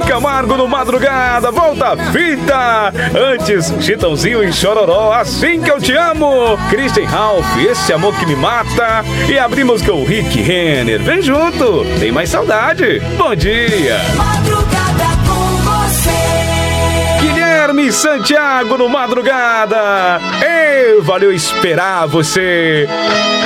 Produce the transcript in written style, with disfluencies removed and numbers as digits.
Camargo no Madrugada, volta a fita. Antes, Chitãozinho e Chororó, Assim Que Eu Te Amo. Christian Ralph, Esse Amor Que Me Mata. E abrimos com o Rick Renner. Vem junto, tem mais saudade. Bom dia. Madrugada com você. Guilherme Santiago no Madrugada. Ei, valeu esperar você.